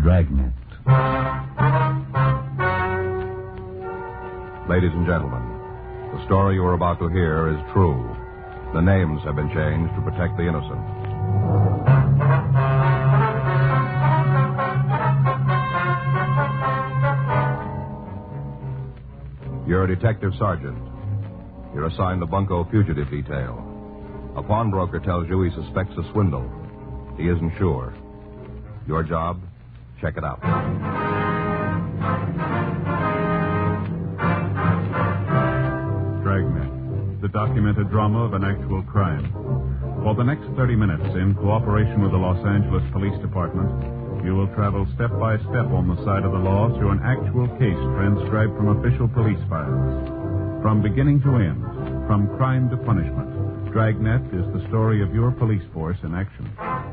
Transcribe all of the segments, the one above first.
Dragnet. Ladies and gentlemen, the story you are about to hear is true. The names have been changed to protect the innocent. You're a detective sergeant. You're assigned the Bunko fugitive detail. A pawnbroker tells you he suspects a swindle. He isn't sure. Your job? Check it out. Dragnet, the documented drama of an actual crime. For the next 30 minutes, in cooperation with the Los Angeles Police Department, you will travel step by step on the side of the law through an actual case transcribed from official police files. From beginning to end, from crime to punishment, Dragnet is the story of your police force in action.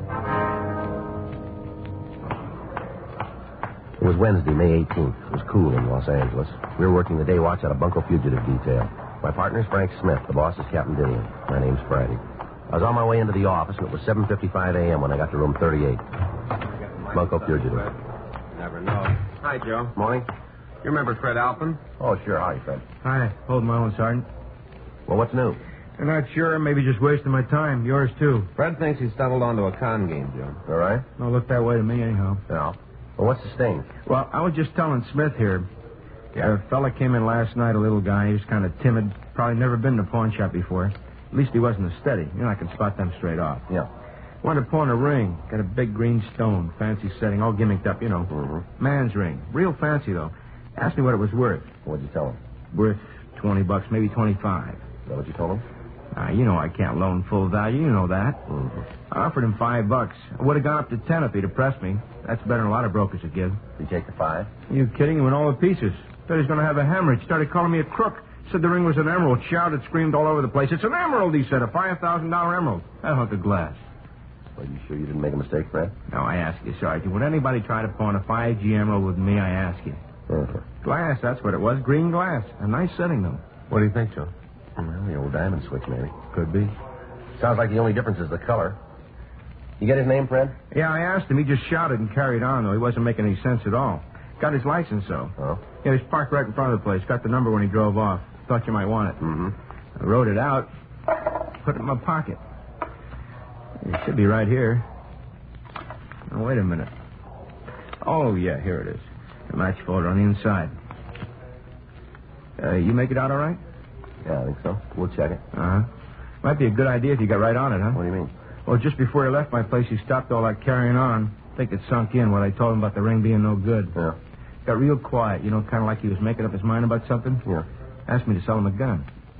It was Wednesday, May 18th. It was cool in Los Angeles. We were working the day watch out of Bunko Fugitive Detail. My partner's Frank Smith. The boss is Captain Dillian. My name's Friday. I was on my way into the office, and it was 7:55 a.m. when I got to room 38. Bunko Fugitive. Never know. Hi, Joe. Morning. You remember Fred Alpin? Oh, sure. Hi, Fred. Hi. Holding my own, Sergeant. Well, what's new? I'm not sure. Maybe just wasting my time. Yours, too. Fred thinks he stumbled onto a con game, Joe. All right? Don't look that way to me, anyhow. Yeah. Well, what's the sting? Well, I was just telling Smith here. A fella came in last night, a little guy. He was kind of timid. Probably never been in a pawn shop before. At least he wasn't a steady. You know, I can spot them straight off. Yeah. Wanted to pawn a ring. Got a big green stone. Fancy setting. All gimmicked up, you know. Mm-hmm. Man's ring. Real fancy, though. Asked me what it was worth. What'd you tell him? Worth $20, maybe 25. Is that what you told him? You know I can't loan full value. You know that. Mm-hmm. I offered him $5. I would have gone up to 10 if he'd have pressed me. That's better than a lot of brokers would give. Did you take the 5? Are you kidding? He went all to pieces. Thought he was going to have a hemorrhage. Started calling me a crook. Said the ring was an emerald. Shouted, screamed all over the place. It's an emerald, he said. A $5,000 emerald. That hunk of glass. Well, you sure you didn't make a mistake, Fred? No, I ask you, Sergeant. Would anybody try to pawn a 5G emerald with me? I ask you. Uh-huh. Glass, that's what it was. Green glass. A nice setting, though. What do you think, Joe? Well, the old diamond switch, maybe. Could be. Sounds like the only difference is the color. You get his name, Fred? Yeah, I asked him. He just shouted and carried on, though. He wasn't making any sense at all. Got his license, though. Oh? Yeah, he was parked right in front of the place. Got the number when he drove off. Thought you might want it. Mm-hmm. I wrote it out. Put it in my pocket. It should be right here. Now, wait a minute. Oh, yeah, here it is. The match folder on the inside. You make it out all right? Yeah, I think so. We'll check it. Uh-huh. Might be a good idea if you got right on it, huh? What do you mean? Well, just before he left my place, he stopped all that carrying on. I think it sunk in when I told him about the ring being no good. Yeah. Got real quiet, you know, kind of like he was making up his mind about something. Yeah. Asked me to sell him a gun.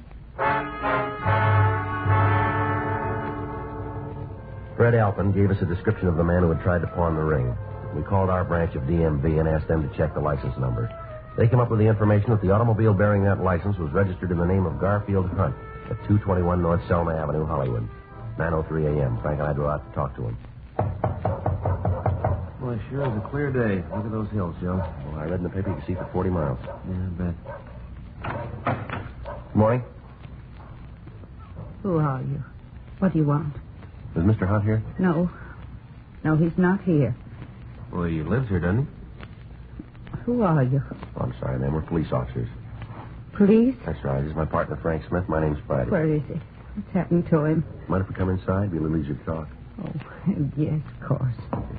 Fred Alpin gave us a description of the man who had tried to pawn the ring. We called our branch of DMV and asked them to check the license number. They came up with the information that the automobile bearing that license was registered in the name of Garfield Hunt at 221 North Selma Avenue, Hollywood. 9:03 a.m. Frank and I drove out to talk to him. Well, it sure is a clear day. Look at those hills, Joe. Well, I read in the paper you can see for 40 miles. Yeah, I bet. Morning. Who are you? What do you want? Is Mr. Hunt here? No. No, he's not here. Well, he lives here, doesn't he? Who are you? Oh, I'm sorry, ma'am. We're police officers. Police? That's right. This is my partner, Frank Smith. My name's Friday. Where is he? What's happened to him? Mind if we come inside? Be a little easier to talk. Oh, yes, of course.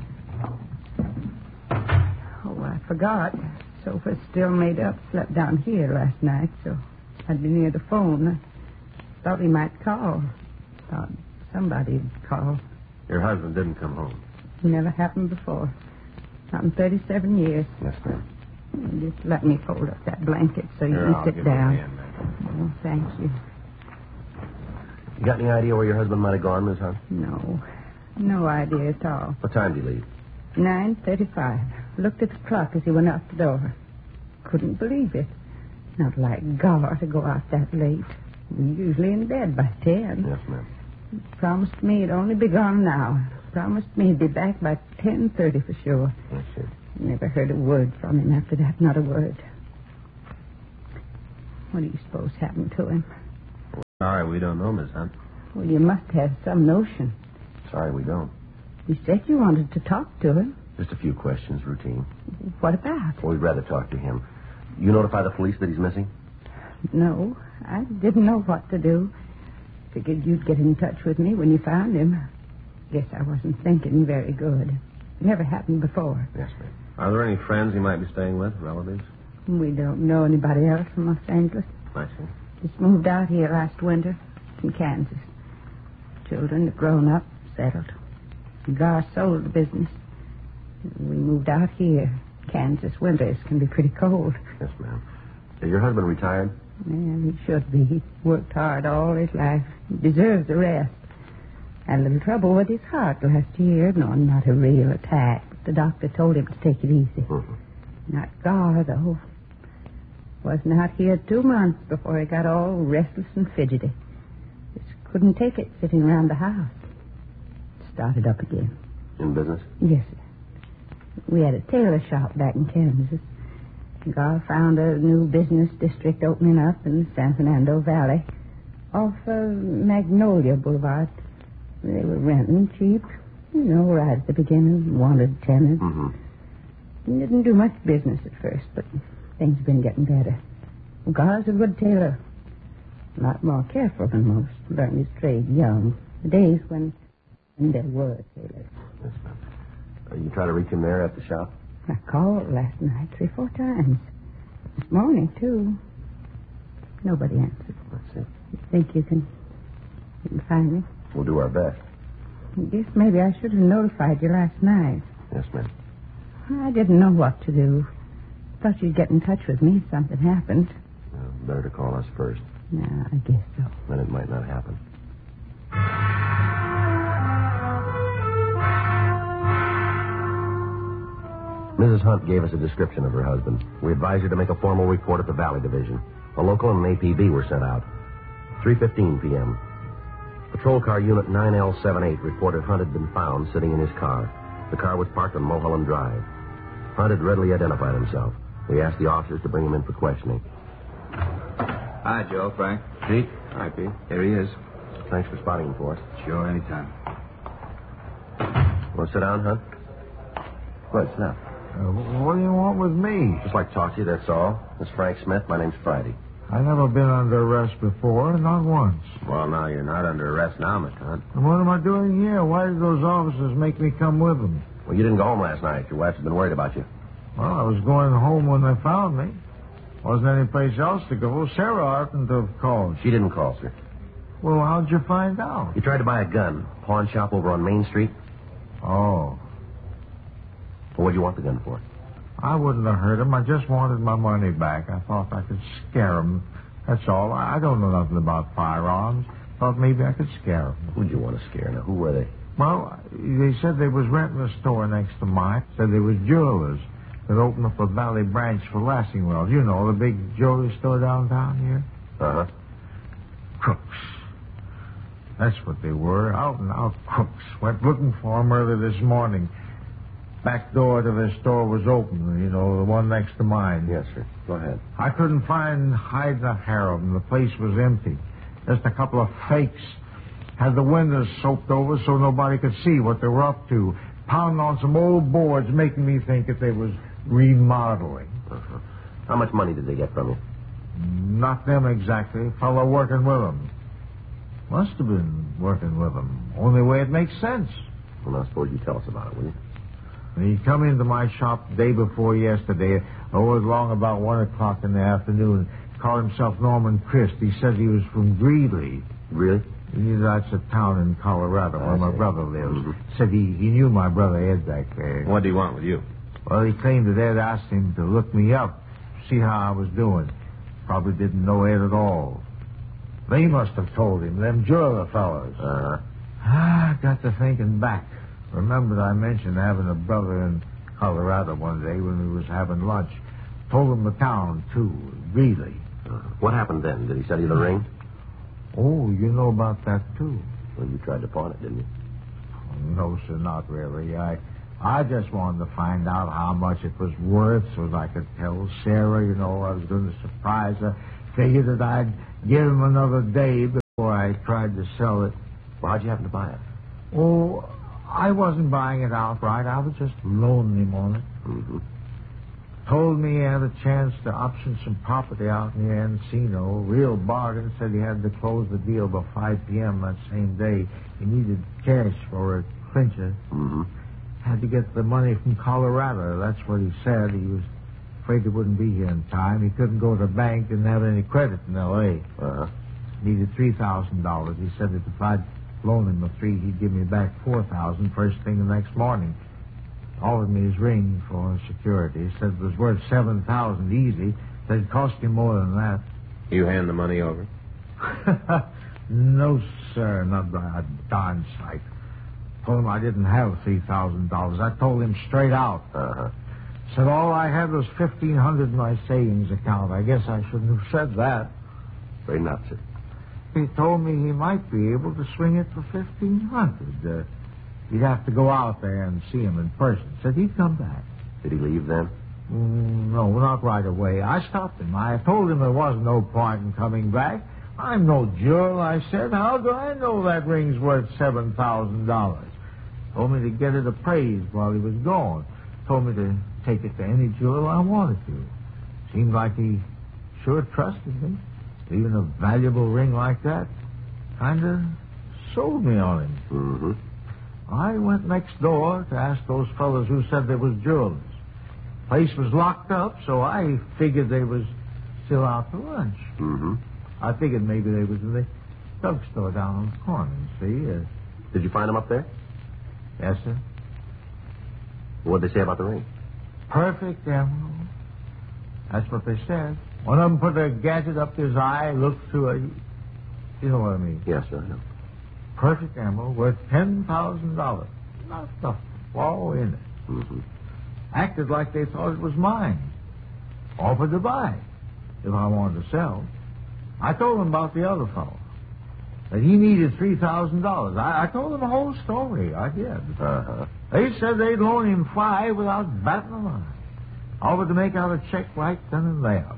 Oh, I forgot. Sofa's still made up. Slept down here last night, so I'd be near the phone. I thought he might call. Thought somebody'd call. Your husband didn't come home. Never happened before. Not in 37 years. Yes, ma'am. Just let me fold up that blanket so you Here, can I'll sit give you a down. hand, man. Oh, thank you. You got any idea where your husband might have gone, Miss Hunt? No. No idea at all. What time did he leave? 9:35. Looked at the clock as he went out the door. Couldn't believe it. Not like Gar to go out that late. He's usually in bed by 10. Yes, ma'am. Promised me he'd only be gone an hour. Promised me he'd be back by 10:30 for sure. Yes, sir. Never heard a word from him after that. Not a word. What do you suppose happened to him? Sorry, we don't know, Miss Hunt. Well, you must have some notion. Sorry, we don't. You said you wanted to talk to him. Just a few questions, routine. What about? Well, we'd rather talk to him. You notify the police that he's missing? No, I didn't know what to do. Figured you'd get in touch with me when you found him. Guess I wasn't thinking very good. Never happened before. Yes, ma'am. Are there any friends he might be staying with, relatives? We don't know anybody else from Los Angeles. I see. Just moved out here last winter from Kansas. Children have grown up, settled. Gar sold the business. We moved out here. Kansas winters can be pretty cold. Yes, ma'am. Is your husband retired? Yeah, he should be. He worked hard all his life. He deserves a rest. Had a little trouble with his heart last year. No, not a real attack. But the doctor told him to take it easy. Mm-hmm. Not Gar, though. Wasn't out here 2 months before he got all restless and fidgety. Just couldn't take it sitting around the house. Started up again. In business? Yes, sir. We had a tailor shop back in Kansas. Gar found a new business district opening up in the San Fernando Valley off Magnolia Boulevard. They were renting cheap, right at the beginning, wanted tenants. Mm-hmm. Didn't do much business at first, but things have been getting better. Gar's a good tailor. A lot more careful than most. Learned his trade young. The days when there were tailors. Yes, ma'am. You try to reach him there at the shop? I called last night 3 or 4 times. This morning, too. Nobody answered. That's it. You think you can find me? We'll do our best. I guess maybe I should have notified you last night. Yes, ma'am. I didn't know what to do. Thought you'd get in touch with me if something happened. Better to call us first. No, I guess so. Then it might not happen. Mrs. Hunt gave us a description of her husband. We advised her to make a formal report at the Valley Division. A local and an APB were sent out. 3:15 p.m. Patrol car unit 9L78 reported Hunt had been found sitting in his car. The car was parked on Mulholland Drive. Hunt had readily identified himself. We asked the officers to bring him in for questioning. Hi, Joe, Frank. Pete? Hi, Pete. Here he is. Thanks for spotting him for us. Sure, anytime. Want to sit down, Hunt? Go ahead, sit down. What do you want with me? Just like to talk to you, that's all. This is Frank Smith. My name's Friday. I've never been under arrest before, not once. Well, now you're not under arrest now, Mr. Hunt. And what am I doing here? Why did those officers make me come with them? Well, you didn't go home last night. Your wife's been worried about you. Well, I was going home when they found me. Wasn't any place else to go. Sarah oughtn't to have called. She didn't call, sir. Well, how'd you find out? You tried to buy a gun. Pawn shop over on Main Street. Oh. Well, what'd you want the gun for? I wouldn't have hurt him. I just wanted my money back. I thought I could scare him. That's all. I don't know nothing about firearms. Thought maybe I could scare him. Who'd you want to scare? Now, who were they? Well, they said they was renting a store next to mine. Said they was jewelers that opened up a Valley branch for Lassingwells. You know, the big jewelry store downtown here. Uh-huh. Crooks. That's what they were. Out and out crooks. Went looking for them early this morning. Back door to their store was open, the one next to mine. Yes, sir. Go ahead. I couldn't find hide nor hair of them. The place was empty. Just a couple of fakes. Had the windows soaked over so nobody could see what they were up to. Pounding on some old boards, making me think that they was remodeling. Uh-huh. How much money did they get from you? Not them exactly. Fellow working with them. Must have been working with them. Only way it makes sense. Well, now, suppose you tell us about it, will you? He come into my shop the day before yesterday. It was long about 1 o'clock in the afternoon. Called himself Norman Christ. He says he was from Greeley. Really? That's a town in Colorado where my brother lives. Mm-hmm. Said he knew my brother Ed back there. What do you want with you? Well, he claimed that Ed asked him to look me up, see how I was doing. Probably didn't know Ed at all. They must have told him, them jeweler fellows. Uh-huh. I got to thinking back. Remembered I mentioned having a brother in Colorado one day when we was having lunch. Told him the town, too, Greeley. What happened then? Did he sell you the ring? Oh, you know about that, too. Well, you tried to pawn it, didn't you? No, sir, not really. I just wanted to find out how much it was worth so that I could tell Sarah, I was going to surprise her. Figured that I'd give him another day before I tried to sell it. Well, how'd you happen to buy it? Oh, I wasn't buying it outright. I was just loaning him on it. Mm-hmm. Told me he had a chance to option some property out near Encino. Real bargain. Said he had to close the deal by 5 p.m. that same day. He needed cash for a clincher. Mm-hmm. Had to get the money from Colorado. That's what he said. He was afraid he wouldn't be here in time. He couldn't go to the bank, didn't have any credit in L.A. Uh-huh. Needed $3,000. He said that if I'd loan him the $3,000, he'd give me back $4,000 first thing the next morning. Offered me his ring for security. He said it was worth $7,000 easy. Said it cost him more than that. You hand the money over? No, sir, not by a darn sight. Told him I didn't have $3,000. I told him straight out. Uh-huh. Said all I had was $1,500 in my savings account. I guess I shouldn't have said that. Very not, sir. He told me he might be able to swing it for $1,500. He'd have to go out there and see him in person. Said he'd come back. Did he leave then? No, not right away. I stopped him. I told him there was no point in coming back. I'm no jewel, I said. How do I know that ring's worth $7,000? Told me to get it appraised while he was gone. Told me to take it to any jeweler I wanted to. Seemed like he sure trusted me. Even a valuable ring like that kind of sold me on him. Mm-hmm. I went next door to ask those fellas who said they was jewelers. Place was locked up, so I figured they was still out to lunch. Mm-hmm. I figured maybe they was in the drugstore down on the corner, see? Did you find him up there? Yes, sir. What'd they say about the ring? Perfect emerald. That's what they said. One of them put a gadget up his eye, looked through it. You know what I mean? Yes, sir, I know. Perfect emerald worth $10,000. Not a flaw in it. Mm-hmm. Acted like they thought it was mine. Offered to buy if I wanted to sell. I told them about the other fellow. That he needed $3,000. I told them the whole story. I did. Uh-huh. They said they'd loan him $5,000 without batting an eye. Offered to make out a check right then and there.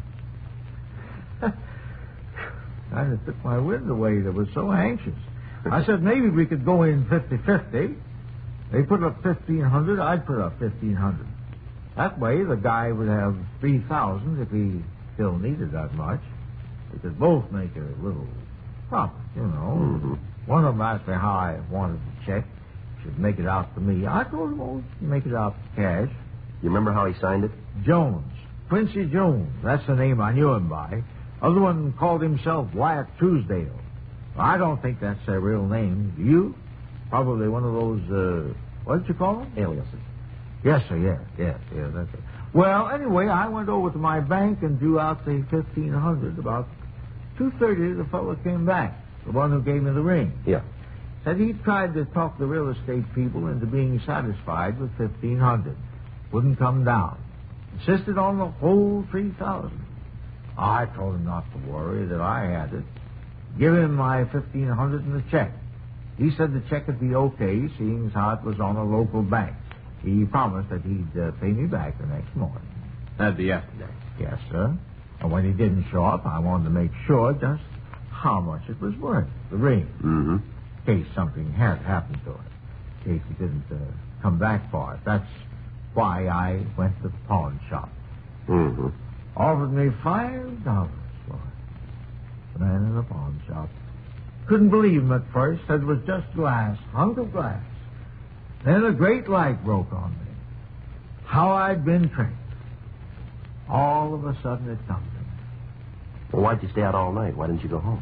Kind of took my wind away. They were so anxious. I said maybe we could go in 50-50. They put up $1,500. I'd put up $1,500. That way, the guy would have $3,000 if he still needed that much. We could both make a little profit, you know. Mm-hmm. One of them asked me how I wanted the check. Should make it out to me. I told him, oh, make it out to cash. You remember how he signed it? Jones. Quincy Jones. That's the name I knew him by. Other one called himself Wyatt Truesdale. I don't think that's their real name. Do you? Probably one of those, what did you call them? Aliases. Yes, sir, yeah, that's it. Well, anyway, I went over to my bank and drew out the $1,500. About 2:30, the fellow came back, the one who gave me the ring. Yeah. Said he tried to talk the real estate people into being satisfied with $1,500. Wouldn't come down. Insisted on the whole $3,000. I told him not to worry, that I had it. Give him my $1,500 in the check. He said the check would be okay, seeing as how it was on a local bank. He promised that he'd pay me back the next morning. That'd be yesterday. Yes, sir. And when he didn't show up, I wanted to make sure just how much it was worth, the ring. Mm-hmm. In case something had happened to it. In case he didn't come back for it. That's why I went to the pawn shop. Mm-hmm. Offered me $5 for it. The man in the pawn shop. Couldn't believe him at first. Said it was just glass, hunk of glass. Then a great light broke on me. How I'd been tricked. All of a sudden it come to me. Well, why'd you stay out all night? Why didn't you go home?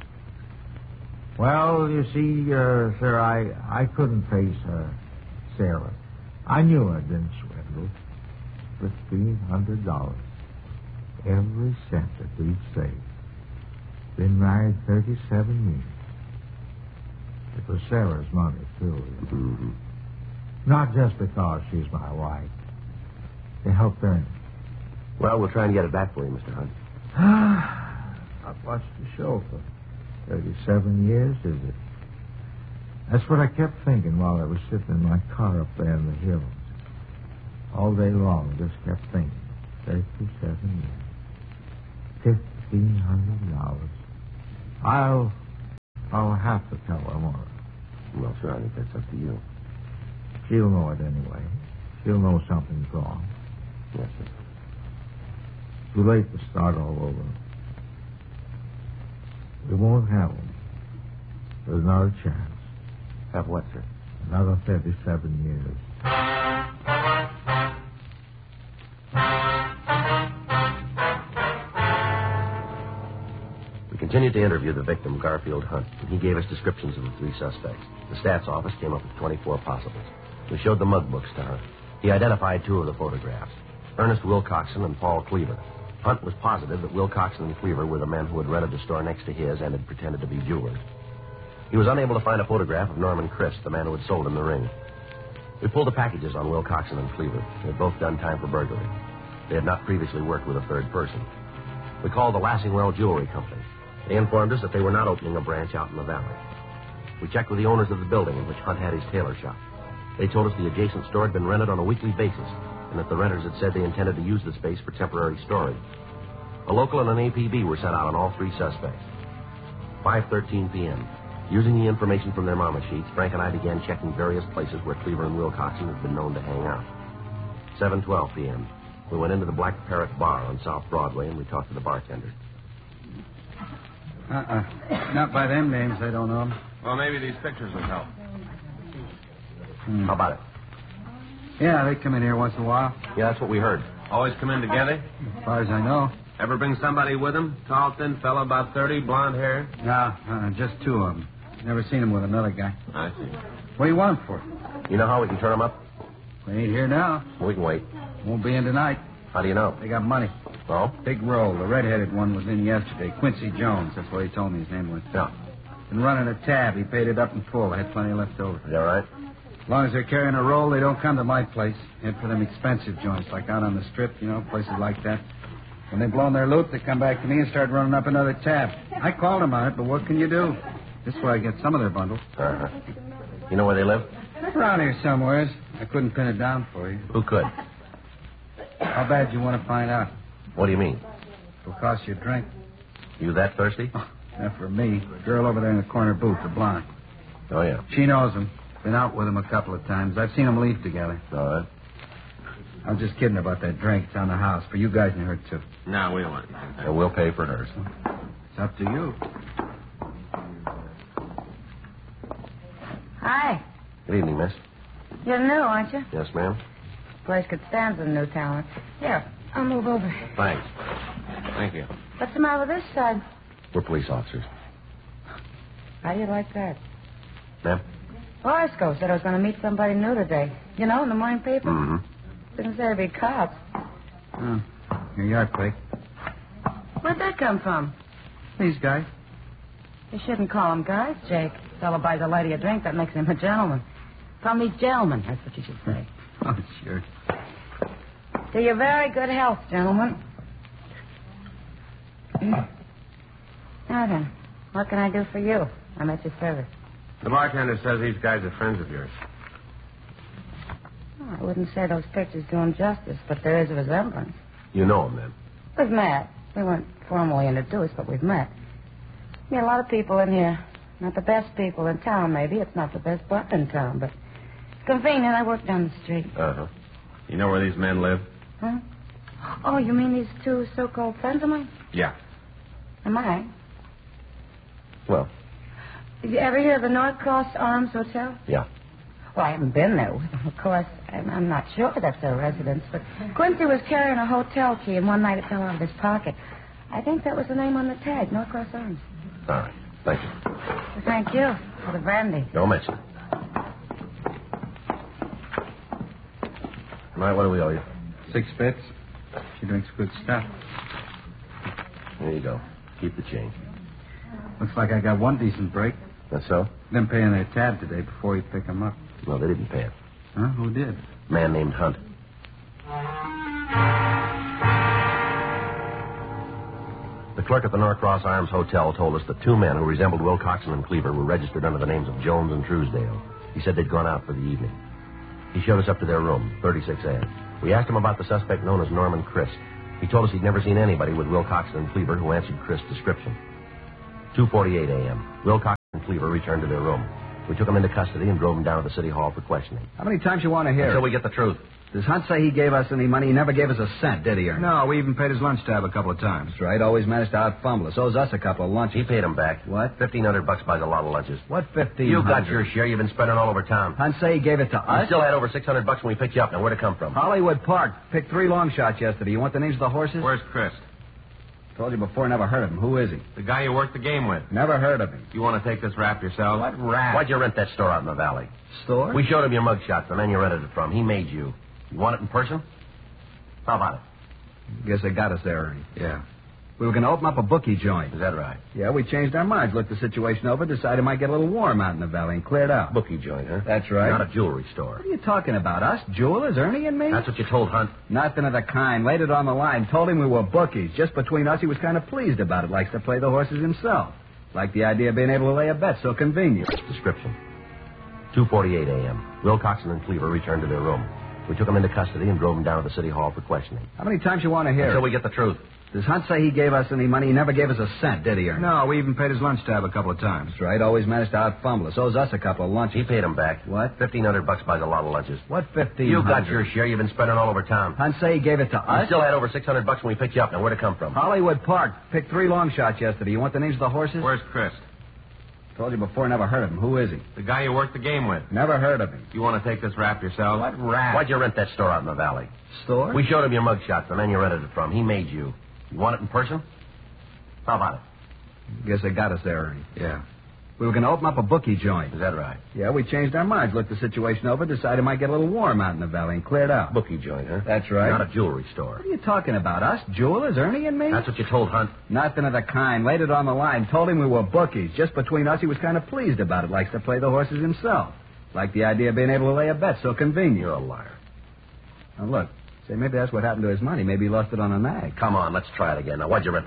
Well, you see, sir, I couldn't face Sarah. I knew I'd been swindled. $1,500. Every cent that we'd saved. Been married 37 years. It was Sarah's money, too. Mm-hmm. Not just because she's my wife. They helped earn it. Well, we'll try and get it back for you, Mr. Hunt. I've watched the show for 37 years, is it? That's what I kept thinking while I was sitting in my car up there in the hills. All day long, just kept thinking. 37 years. $1,500. I'll have to tell her more. Well, sir, I think that's up to you. She'll know it anyway. She'll know something's wrong. Yes, sir. Too late to start all over. We won't have them. There's not a chance. Have what, sir? Another 37 years. We continued to interview the victim, Garfield Hunt, and he gave us descriptions of the three suspects. The stats office came up with 24 possibles. We showed the mug books to Hunt. He identified two of the photographs, Ernest Wilcoxon and Paul Cleaver. Hunt was positive that Wilcoxon and Cleaver were the men who had rented the store next to his and had pretended to be jewelers. He was unable to find a photograph of Norman Christ, the man who had sold him the ring. We pulled the packages on Wilcoxon and Cleaver. They had both done time for burglary. They had not previously worked with a third person. We called the Lassingwell Jewelry Company. They informed us that they were not opening a branch out in the valley. We checked with the owners of the building in which Hunt had his tailor shop. They told us the adjacent store had been rented on a weekly basis, and that the renters had said they intended to use the space for temporary storage. A local and an APB were sent out on all three suspects. 5:13 p.m. Using the information from their mama sheets, Frank and I began checking various places where Cleaver and Wilcoxon had been known to hang out. 7:12 p.m. We went into the Black Parrot Bar on South Broadway, and we talked to the bartender. Not by them names, I don't know them. Well, maybe these pictures will help. How about it? Yeah, they come in here once in a while. Yeah, that's what we heard. Always come in together? As far as I know. Ever bring somebody with them? Tall, thin fellow, about 30, blonde hair? No, just two of them. Never seen them with another guy. I see. What do you want them for? You know how we can turn them up? They ain't here now. We can wait. Won't be in tonight. How do you know? They got money. Oh? Big roll. The red-headed one was in yesterday. Quincy Jones. That's what he told me his name was. Yeah. Been running a tab. He paid it up in full. I had plenty left over. Is that right? As long as they're carrying a roll, they don't come to my place. Head for them expensive joints, like out on the strip, places like that. When they've blown their loot, they come back to me and start running up another tab. I called them on it, but what can you do? This way I get some of their bundles. Uh-huh. You know where they live? Around here somewheres. I couldn't pin it down for you. Who could? How bad you want to find out? What do you mean? It'll cost you a drink. You that thirsty? Oh, not for me. Girl over there in the corner booth, the blonde. Oh, yeah. She knows him. Been out with him a couple of times. I've seen them leave together. All right. I was just kidding about that drink. It's on the house. For you guys and her, too. No, we don't want it. And we'll pay for hers. It's up to you. Hi. Good evening, miss. You're new, aren't you? Yes, ma'am. Place could stand some new talent. Here, I'll move over. Thanks. Thank you. What's the matter with this side? We're police officers. How do you like that? Ma'am? Horoscope said I was going to meet somebody new today. In the morning paper. Mm-hmm. Didn't say there'd be cops. Oh, here you are, Craig. Where'd that come from? These guys. You shouldn't call them guys, Jake. Fellow buys a lady a drink, that makes him a gentleman. From these gentlemen, that's what you should say. Oh, sure. To your very good health, gentlemen. Now then, what can I do for you? I'm at your service. The bartender says these guys are friends of yours. Oh, I wouldn't say those pictures do him justice, but there is a resemblance. You know him, then? We've met. We weren't formally introduced, but we've met. We had a lot of people in here. Not the best people in town, maybe. It's not the best bar in town, but it's convenient. I work down the street. Uh-huh. You know where these men live? Huh? Oh, you mean these two so-called friends of mine? Yeah. Am I? Well, Did you ever hear of the North Cross Arms Hotel? yeah. Well, I haven't been there. Of course, I'm not sure that's their residence, but Quincy was carrying a hotel key, and one night it fell out of his pocket. I think that was the name on the tag, North Cross Arms. All right. Thank you. Well, thank you for the brandy. Don't mention it. All right, what do we owe you? 6 bits. She drinks good stuff. There you go. Keep the change. Looks like I got one decent break. That's so? Them paying their tab today before you pick them up. No, they didn't pay it. Huh? Who did? A man named Hunt. The clerk at the Norcross Arms Hotel told us that two men who resembled Wilcoxon and Cleaver were registered under the names of Jones and Truesdale. He said they'd gone out for the evening. He showed us up to their room, 36A. We asked him about the suspect known as Norman Christ. He told us he'd never seen anybody with Wilcoxon and Cleaver who answered Christ's description. 2:48 a.m. Wilcoxon and Cleaver returned to their room. We took him into custody and drove him down to the city hall for questioning. How many times you want to hear Until it? we get the truth. Does Hunt say he gave us any money? He never gave us a cent, did he, Ernie? No, we even paid his lunch tab a couple of times. That's right. Always managed to out-fumble us. Owes us a couple of lunches. He paid him back. What? $1,500 buys a lot of lunches. What 15? You got your share. You've been spending all over town. Hunt say he gave it to You us? still had over $600 when we picked you up. Now, where'd it come from? Hollywood Park. Picked 3 long shots yesterday. You want the names of the horses? Where's Chris? Told you before, never heard of him. Who is he? The guy you worked the game with. Never heard of him. You want to take this rap yourself? What rat? Why'd you rent that store out in the valley? Store? We showed him your mug shots, the man you rented it from. He made you. You want it in person? How about it? Guess they got us there, Ernie. Yeah. We were going to open up a bookie joint. Is that right? Yeah, we changed our minds, looked the situation over, decided it might get a little warm out in the valley, and cleared out. Bookie joint, huh? That's right. Not a jewelry store. What are you talking about? Us? Jewelers? Ernie and me? That's what you told Hunt. Nothing of the kind. Laid it on the line. Told him we were bookies. Just between us, he was kind of pleased about it. Likes to play the horses himself. Liked the idea of being able to lay a bet. So convenient. Description. 2:48 a.m. Wilcoxon and Cleaver returned to their room. We took them into custody and drove them down to the city hall for questioning. How many times you want to hear Until it? we get the truth. Does Hunt say he gave us any money? He never gave us a cent, did he, Ernie? No, we even paid his lunch tab a couple of times. That's right. Always managed to out-fumble us. Owes us a couple of lunches. He paid him back. What? $1,500 buys a lot of lunches. What 15? You got your share. You've been spending all over town. Hunt say he gave it to You us? still had over $600 when we picked you up. Now, where'd it come from? Hollywood Park. Picked 3 long shots yesterday. You want the names of the horses? Where's Chris? Told you before, never heard of him. Who is he? The guy you worked the game with. Never heard of him. You want to take this rap yourself? What rat? Why'd you rent that store out in the valley? Store? We showed him your mug shots, the man you rented it from. He made you. You want it in person? How about it? Guess they got us there, Ernie. Yeah. We were going to open up a bookie joint. Is that right? Yeah, we changed our minds, looked the situation over, decided it might get a little warm out in the valley, and cleared out. Bookie joint, huh? That's right. Not a jewelry store. What are you talking about? Us? Jewelers? Ernie and me? That's what you told Hunt. Nothing of the kind. Laid it on the line. Told him we were bookies. Just between us, he was kind of pleased about it. Likes to play the horses himself. Liked the idea of being able to lay a bet. So convenient. You're a liar. Now, look. Say, maybe that's what happened to his money. Maybe he lost it on a nag. Come on, let's try it again. Now, why'd you rent